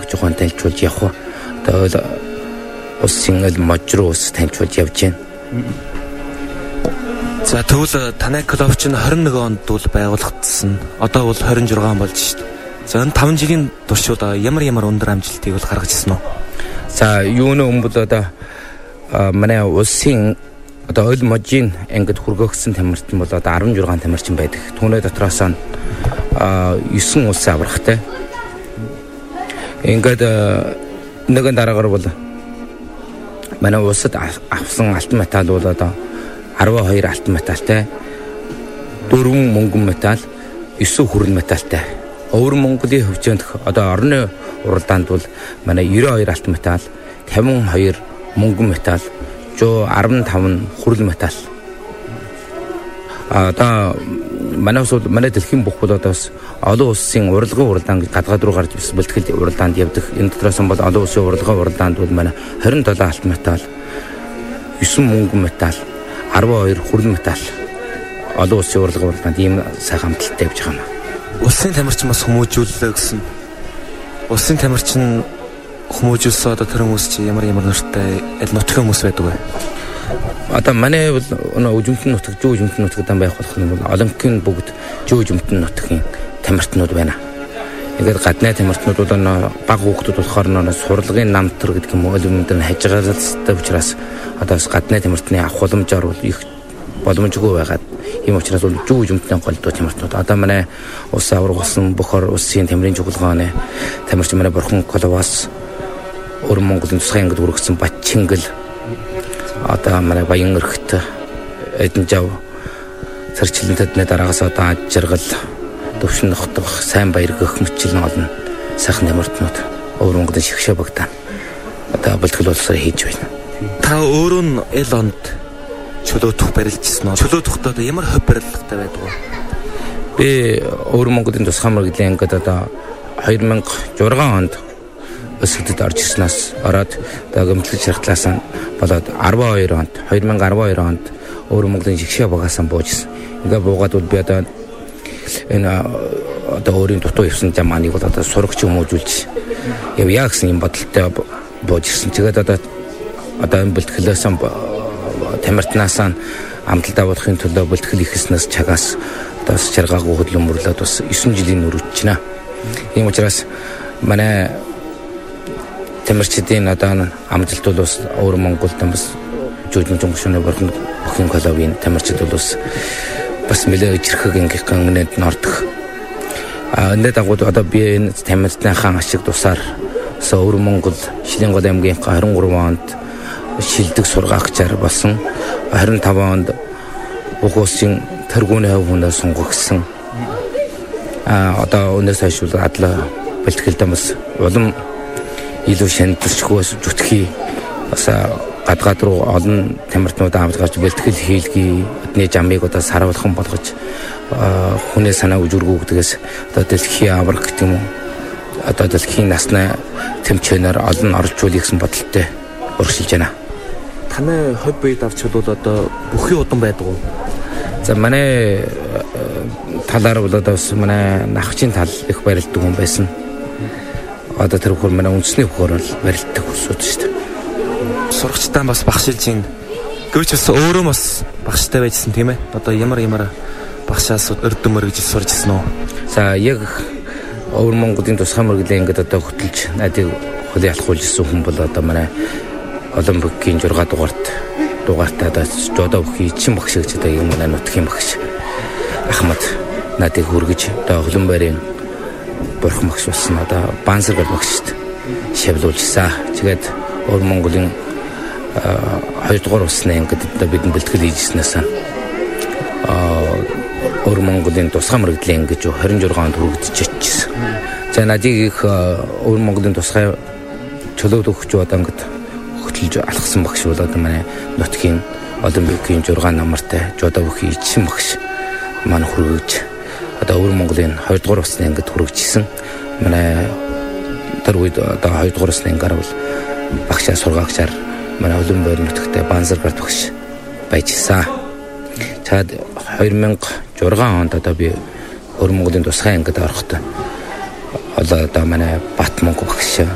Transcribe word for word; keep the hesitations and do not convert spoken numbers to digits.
жоохон танилцуулж явах. Одоо улсын эл мужруу ус танилцуулж явж байна. За тэгвэл танай клуб чинь хорин нэг онд бол байгуулагдсан. Одоо бол хорин жургаан болж шүү дээ. За энэ таван жилийн туршид ямар ямар өндөр амжилтыг бол гаргаж ирсэн үү? За юуны өмнө одоо манай улсын одоо өл можийн ангид хүргээгдсэн тамирчин бол одоо арван жургаан тамирчин байдаг. Түүний дотроос нь девять улсын аврагтай. Ингээд нэгэн дараагаар бол манай улсад авсан алтан медаль бол одоо twelve алтан медальтай, four мөнгөн медаль, nine хүрэн медальтай. Өвөр Монголын хөвчөнд одоо орны уралдаанд бол манай ninety-two алтан медаль, fifty-two мөнгөн медаль, one hundred fifteen хүрэл медаль. Одоо манай улс манай дэлхийн бүх бол одоо олон улсын урлагийн уралдаан гадаад руу гарч бэлтгэл уралдаанд явдаг. Энэ дотроос нь бол олон улсын урлагийн уралдаанд бол манай twenty-seven алтан медаль, nine мөнгөн медаль, twelve хүрэл медаль олон улсын урлагийн уралдаанд ийм сайхан амжилттай явж байгаа юм. Улсын тамирчин бас хүмүүжүүллээ гэсэн. Улсын тамирчин хүмүүжүүлсэн одоо тэр хүмүүс чи ямар ямар нэртэй аль нутгийн хүмүүс байдаг вэ? Одоо манай бол өжимтэн нутаг, жоо өжимтэн нутагт байх болох юм бол олонхын бүгд жоо өжимтэн нутгийн тамирчнууд байна. Ингээд гадны тамирчнууд бол баг хүүхдүүд болохоор нөө сурлагын намтар гэдэг юм уу өлмөнд нь хажигаалтай учраас одоо гадны тамирчны авах боломжоор бол их боломжгүй байгаад ийм учраас бол жоо өжимтэн голдуу тамирчнууд одоо манай улс аврагсан бохор улсын тамирын чуулгааны тамирчин манай Бурхан Коловас өр Монголын тусгай ангид хүргэсэн Батчингэл одоо манай Баян өрхт эдэн жав царчлантад нэ дараагаас одоо аж жаргал төвшин нохтох сайн баяр гэх мөчлөн олон сайхан тамирчнууд өр Монголын шигшээ багтаа одоо бэлтгэл болсоор хийж байна. Та өөрөө нь эл онд чөлөөтөх барилжсэн нь чөлөөтөхтэй одоо ямар хөв барилгатай байдаг вэ? Би өр Монголын тусгай мэргэжлийн ангид одоо two thousand six онд өсөлтөд орж ирснээс ороод одоо гомдлын шархлаас нь болоод twelve онд two thousand twelve онд өр Монголын шигшээ багаас нь буужсэн. Ингээ буугаад бол би одоо энэ одоо өөрийн дутуу явсан замааныг бол одоо сурагч хүмүүжүүлж явъя гэсэн юм бодолтой бууж ирсэн. Тэгээд одоо одоо энэ бэлтгэлээс тамиртнаас амталтаа болохын төлөө бэлтгэл ихснээс чагаас одоо чаргаагүй хөдөлмөрлөд бас nine жилийн өрөвч байна. Ийм учраас манай тамирчдын одоо амжилт бол бас өр Монголд бас жижиг жонгшны Бурхан бүхэн клубын тамирчид бол бас бас нэлээд ижирхэг ингээ гангнэд нордох. А энэ дагууд одоо би энэ тамирчдынхаа ашиг тусаар өр Монгол Шилэн гол аймгийн twenty-three онд шилдэг сургаагчаар болсон twenty-five онд бүх улсын тэргүүний хувьд сонгогдсон. А одоо өнөөс хойш адлаа бэлтгэлдээ бас улам илүү шаналжихгүйс зүтгэхий бас гадгаад руу олон тамирчнууд авч гарч бэлтгэл хийлгий өдний жамыг одоо саруулхан болгож хүний санаа үжиргүүгдгээс одоо дэлхийн авраг гэдэг юм уу одоо дэлхийн насны тэмцээнээр олон оролцуулах гэсэн бодолтой өргөжлөж байна. Танай хоббид авч бол одоо бүхий удан байдаг уу? За манай талаар бол одоо манай нахчин тал их барилддаг хүн байсан. Одоо тэр хөр манай үндэсний хөр бол барилддаг хүсүүд шүү дээ. Сурагчтай бас багшилж ин гэвч бас өөрөө бас багштай байжсэн тийм ээ. Одоо ямар ямар багшаас өрдөн мөргөж суржсэн үү? За яг өр Монголын тусгай мэргэжлийн ангид одоо хөтөлж надыг хөлий алхуулжсэн хүн бол одоо манай Олимпикийн six дугаарт дугаартаа одоо жодоо бүхий чин багш гэж одоо юм манай нутгийн багш Ахмад надыг хүргэж одоо хөлөн байрын Бурхан багш болсон одоо Бансар багшд шавлуулжсан. Тэгээд өр Монголын two дугаар улсны ангид одоо бидний бэлтгэл хийжснээс аа өр Монголын тусгай мэргэжлийн ангид twenty-six онд хүргэж очижсэн. За надыг их өр Монголын тусгай чөлөөт өгч одоо ангид хөтөлж алхсан багш бол одоо манай нутгийн Олимпикийн six намартай жодоо бүхий чин багш маань хүргэж одоо өр Монголын two дугаар улсны ангид хүргэжсэн. Манай тэр үед одоо two дугаар улсны ангаар бол багшаа сургаагчаар манай Улаан байр нутагтай Бансар багш байжсан. Цаад two thousand six онд одоо би өр Монголын тусгай ангид орохдоо одоо одоо манай Бат Монго багш